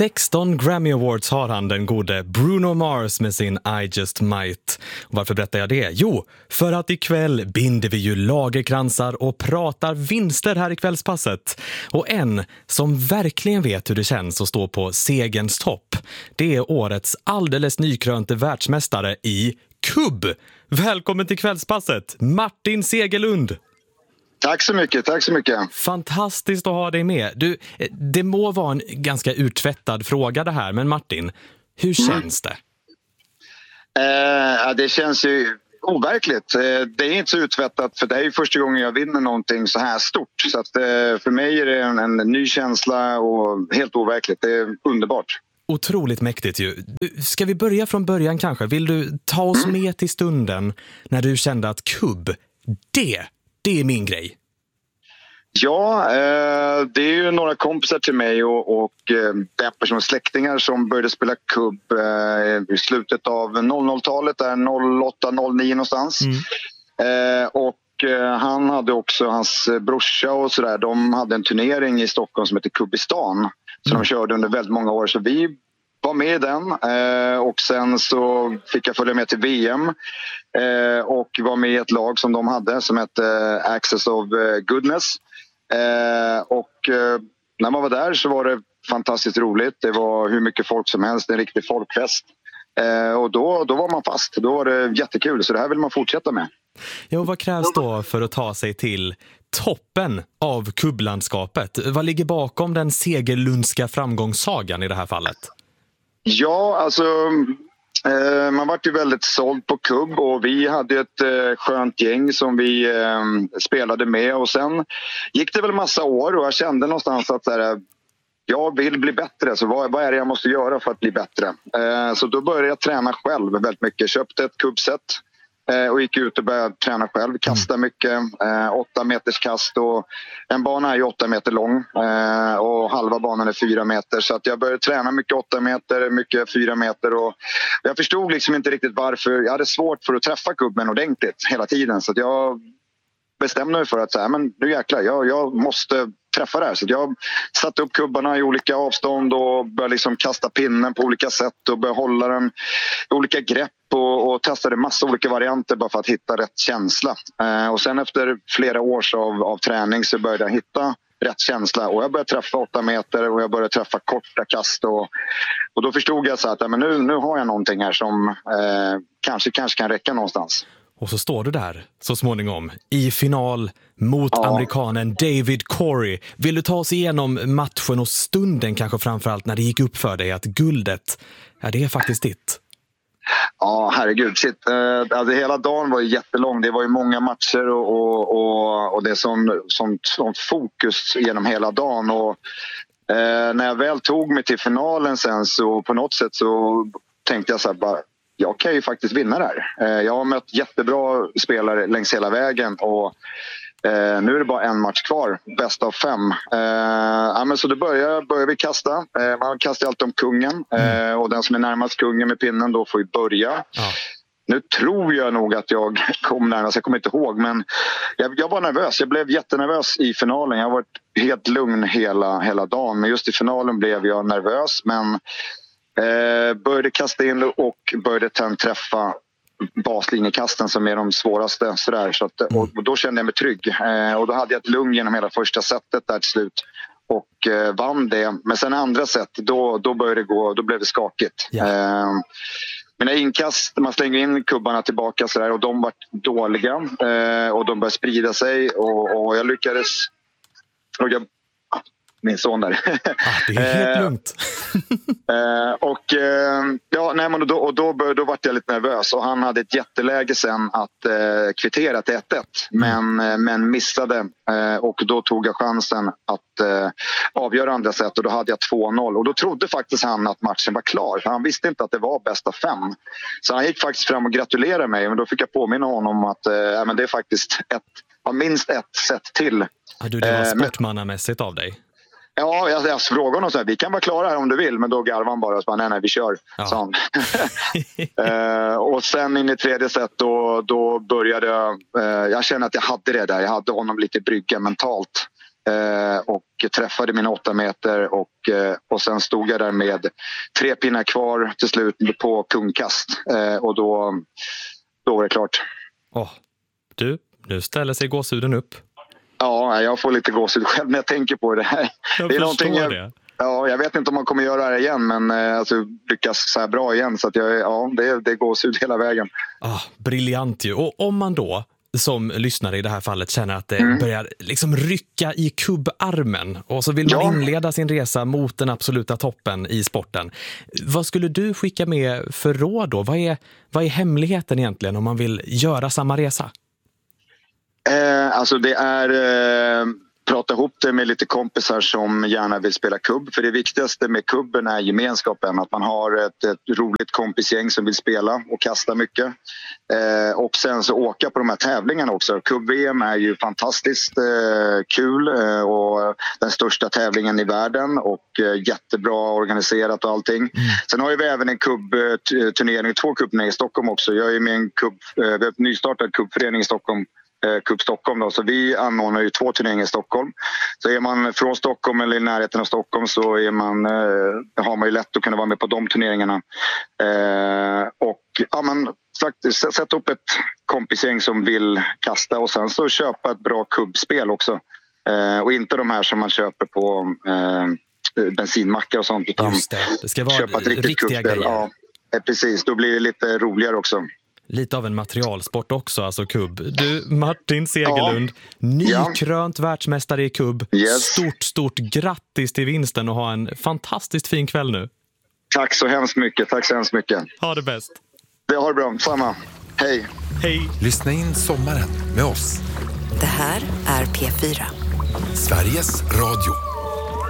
16 Grammy Awards har han, den gode Bruno Mars, med sin I Just Might. Och varför berättar jag det? Jo, för att ikväll binder vi ju lagerkransar och pratar vinster här i kvällspasset. Och en som verkligen vet hur det känns att stå på segerns topp, det är årets alldeles nykrönte världsmästare i kubb. Välkommen till kvällspasset, Martin Segerlund. Tack så mycket, tack så mycket. Fantastiskt att ha dig med. Du, det må vara en ganska urtvättad fråga det här, men Martin, hur känns det? Det känns ju overkligt. Det är inte så uttvättat, för det är ju första gången jag vinner någonting så här stort. Så att, för mig är det en ny känsla och helt overkligt. Det är underbart. Otroligt mäktigt ju. Ska vi börja från början kanske? Vill du ta oss med till stunden när du kände att kubb, det är min grej? Ja, det är ju några kompisar till mig och personer, släktingar som började spela kubb i slutet av 00-talet, där 08-09 någonstans. Han hade också, hans brorsa och sådär, de hade en turnering i Stockholm som heter Kubbistan. Så de körde under väldigt många år, så vi var med i den och sen så fick jag följa med till VM och var med i ett lag som de hade som hette Access of Goodness. När man var där så var det fantastiskt roligt. Det var hur mycket folk som helst, en riktig folkfest. Och då var man fast. Då var det jättekul, så det här vill man fortsätta med. Ja, och vad krävs då för att ta sig till toppen av kubblandskapet? Vad ligger bakom den segerlundska framgångssagan i det här fallet? Ja, alltså man var ju väldigt såld på kubb och vi hade ett skönt gäng som vi spelade med, och sen gick det väl massa år och jag kände någonstans att jag vill bli bättre, så vad är det jag måste göra för att bli bättre? Så då började jag träna själv väldigt mycket, köpte ett kubbset och gick ut och började träna själv, kasta mycket, 8 meters kast, och en bana är ju 8 meter lång och halva banan är 4 meter, så att jag började träna mycket 8 meter, mycket 4 meter, och jag förstod liksom inte riktigt varför. Jag hade svårt för att träffa kubben ordentligt hela tiden, så att jag bestämde mig för att men nu jäklar, jag måste träffa det här. Så jag satte upp kubbarna i olika avstånd och började liksom kasta pinnen på olika sätt och började hålla den i olika grepp och testade massa olika varianter bara för att hitta rätt känsla. Och sen efter flera års av träning så började jag hitta rätt känsla, och jag började träffa 8 meter och jag började träffa korta kast, och då förstod jag så att nu har jag någonting här som kanske kan räcka någonstans. Och så står du där så småningom i final mot amerikanen David Corey. Vill du ta oss igenom matchen och stunden, kanske framförallt när det gick upp för dig att guldet, det är faktiskt ditt? Ja, herregud. Shit. Alltså, hela dagen var ju jättelång. Det var ju många matcher och det är sånt fokus genom hela dagen. Och när jag väl tog mig till finalen sen, så på något sätt så tänkte jag så här, bara, jag kan ju faktiskt vinna där. Jag har mött jättebra spelare längs hela vägen, och nu är det bara en match kvar, bäst av 5. Men så då börjar vi kasta. Man kastar alltid om kungen, och den som är närmast kungen med pinnen då får ju börja. Nu tror jag nog att jag kom närmast, jag kommer inte ihåg, men jag var nervös. Jag blev jättenervös i finalen. Jag har varit helt lugn hela dagen, men just i finalen blev jag nervös, men började kasta in och började träffa baslinjekasten som är de svåraste sådär, så att, och då kände jag mig trygg, och då hade jag ett lugn genom hela första setet där till slut och vann det. Men sen andra set då började det gå, då blev det skakigt. Mina inkast, man slänger in kubbarna tillbaka sådär, och de var dåliga, och de började sprida sig, och jag lyckades, och min son där. Det är helt lugnt. Då var jag lite nervös, och han hade ett jätteläge sen att kvittera till 1-1, men missade, och då tog jag chansen att avgöra andra set, och då hade jag 2-0, och då trodde faktiskt han att matchen var klar, för han visste inte att det var bäst av 5, så han gick faktiskt fram och gratulerade mig, men då fick jag påminna honom att men det är faktiskt minst ett set till. Det var sportmannamässigt av dig. Ja, jag frågade honom så här, vi kan vara klara här om du vill, men då garvade han bara och sa, nej vi kör, sa han. Och sen in i tredje set då började jag kände att jag hade det där, jag hade honom lite brygga mentalt. och träffade mina 8 meter och sen stod jag där med 3 pinnar kvar till slut på kungkast och då var det klart. Du, nu ställer sig gåshuden upp. Ja, jag får lite gåshud själv när jag tänker på det här. Det är någonting det. Ja, jag vet inte om man kommer göra det igen, men alltså, lyckas så här bra igen. Så att det gåshud hela vägen. Briljant ju. Och om man då som lyssnare i det här fallet känner att det börjar liksom rycka i kubbarmen och så vill man inleda sin resa mot den absoluta toppen i sporten. Vad skulle du skicka med för råd då? Vad är hemligheten egentligen om man vill göra samma resa? Alltså det är prata ihop det med lite kompisar som gärna vill spela kubb. För det viktigaste med kubben är gemenskapen. Att man har ett roligt kompisgäng som vill spela och kasta mycket. Och sen så åka på de här tävlingarna också. Kubb-VM är ju fantastiskt kul och den största tävlingen i världen och jättebra organiserat och allting. Sen har vi även en kubbturnering, 2 kubbturneringar i Stockholm också. Jag är med en vi har ett nystartad kubbförening i Stockholm. Cup Stockholm då. Så vi anordnar ju 2 turneringar i Stockholm. Så är man från Stockholm eller i närheten av Stockholm så har man ju lätt att kunna vara med på de turneringarna. Och sätta upp ett kompisgäng som vill kasta och sen så köpa ett bra kubbspel också. Och inte de här som man köper på bensinmackar och sånt. Utan just det ska vara köpa ett riktiga grejer. Ja, precis. Då blir det lite roligare också. Lite av en materialsport också, alltså kubb. Du, Martin Segerlund, nykrönt världsmästare i kubb. Yes. Stort grattis till vinsten och ha en fantastiskt fin kväll nu. Tack så hemskt mycket. Ha det bäst. Det har det bra. Samma. Hej. Hej. Lyssna in sommaren med oss. Det här är P4. Sveriges Radio.